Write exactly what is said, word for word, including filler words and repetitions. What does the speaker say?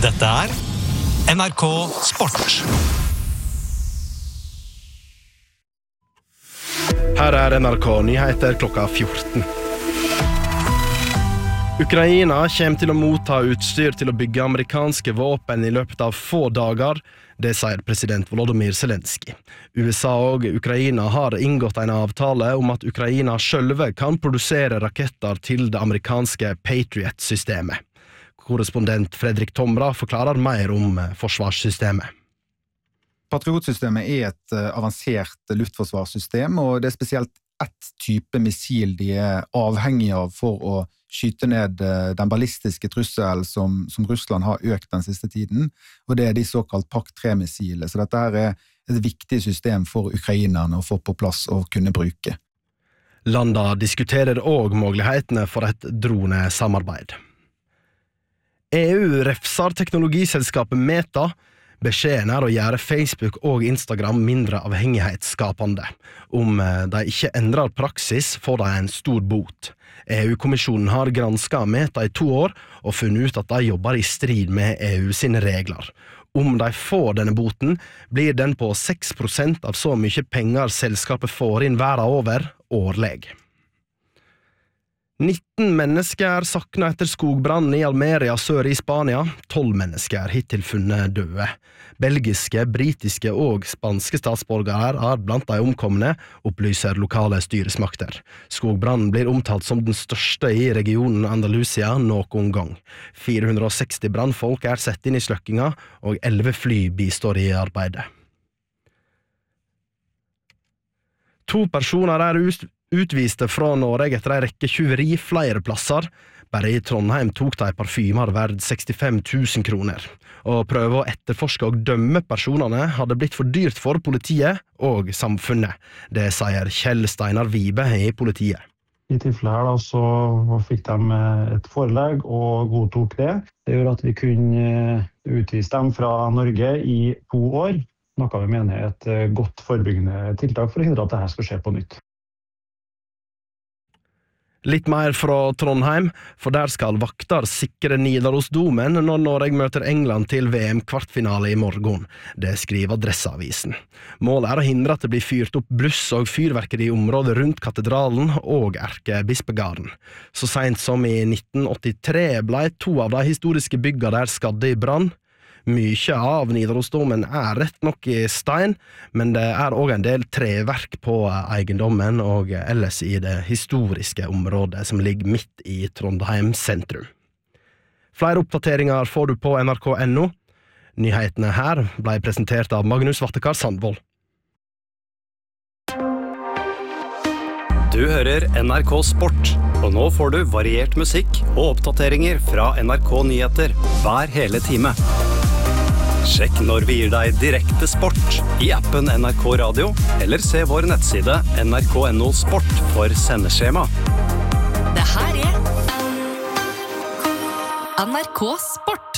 Dette er N R K Sport. Her er N R K Nyheter klokka fjorten. Ukraina kommer til å motta utstyr til å bygge amerikanske våpen i løpet av få dager, det sier president Volodymyr Zelensky. U S A og Ukraina har inngått en avtale om at Ukraina selv kan produsere raketter til det amerikanske Patriot-systemet. Korrespondent Fredrik Tomra forklarer mer om forsvarssystemet. Patriot-systemet er et avansert luftforsvarssystem, og det er spesielt ett type missil de er avhengige av for å skyte ned den ballistiske trussel som, som Russland har økt den siste tiden, og det er de såkalt Pak tre-missiler. Så dette er et viktig system for ukrainerne å få på plass og kunne bruke. Landa diskuterer også mulighetene for et dronesamarbeid. E U refser teknologiselskapet Meta. Beskjeden er å gjøre Facebook og Instagram mindre avhengighetsskapende. Om de ikke endrer praksis, får de en stor bot. E U-kommisjonen har gransket Meta i to år og funnet ut at de jobber i strid med E U sine regler. Om de får denne boten, blir den på seks prosent av så mye penger selskapet får inn verden over årlig. nitten mennesker er saknet etter skogbrannen i Almeria sør i Spania. tolv mennesker er hittil funnet døde. Belgiske, britiske og spanske statsborgere er blant de omkomne, opplyser lokale styresmakter. Skogbrannen blir omtalt som den største i regionen Andalusia noen gang. fire hundre og seksti brannfolk er sett inn i sløkkinga, og elleve fly bistår i arbeidet. To personer er ut utviste fra Norge etter en rekke tjuveri flere plasser. Bare i Trondheim tok de parfymer verd sekstifem tusen kroner. Å prøve å etterforske og dømme personene hadde blitt for dyrt for politiet og samfunnet. Det sier Kjell Steinar Vibe i politiet. I tilfellet her da, så fikk de et forelegg og godtok det. Det gjør at vi kunne utvise dem fra Norge i to år, noe vi mener er et godt forebyggende tiltak for å hindre at dette skal skje på nytt. Litt mer fra Trondheim, for der skal vakter sikre Nidarosdomen når Norge møter England til V M-kvartfinale i morgen. Det skriver Adresseavisen. Målet er å hindre at det blir fyrt opp bluss og fyrverkeri i området rundt katedralen og Erkebispegarden. Så sent som i nitten åttitre ble to av de historiske bygga der skadde i brann. Mykje av Nidarosdomen er rett nok i stein, men det er også en del treverk på eiendommen og ellers i det historiske området som ligger midt i Trondheim sentrum. Flere oppdateringer får du på N R K punktum N O. Nyhetene her ble presentert av Magnus Vattekar Sandvold. Du hører N R K Sport, og nå får du variert musikk og oppdateringer fra N R K Nyheter hver hele time. Sjekk når vi gir deg direkte sport i appen N R K Radio, eller se vår nettside N R K punktum N O Sport for sendeskjema. Det her er N R K Sport.